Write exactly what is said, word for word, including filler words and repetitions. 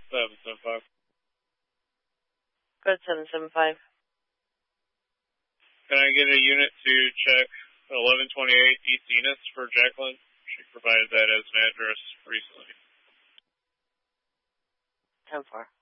seven seven five. Code seven seven five. Can I get a unit to check eleven twenty-eight East Enos for Jacqueline? She provided that as an address recently. ten four.